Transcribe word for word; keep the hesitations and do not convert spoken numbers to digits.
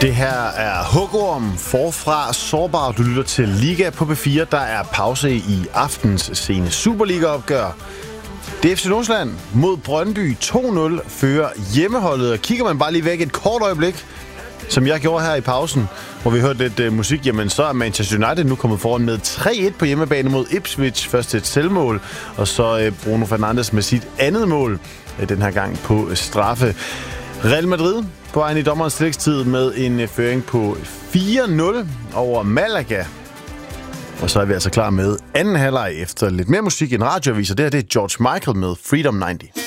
Det her er Hugorm forfra sårbar. Du lytter til Liga på P fire. Der er pause i aftens sene Superliga-opgør. Det er F C Nordsjælland mod Brøndby. to nul fører hjemmeholdet. Og kigger man bare lige væk et kort øjeblik, som jeg gjorde her i pausen, hvor vi hørte lidt uh, musik, jamen så er Manchester United nu kommet foran med tre et på hjemmebane mod Ipswich. Først et selvmål, og så uh, Bruno Fernandes med sit andet mål, uh, den her gang på straffe. Real Madrid på vejen i dommerens tillægstid med en føring på fire nul over Malaga. Og så er vi altså klar med anden halvleg efter lidt mere musik end radioaviser. Det her det er George Michael med Freedom halvtreds.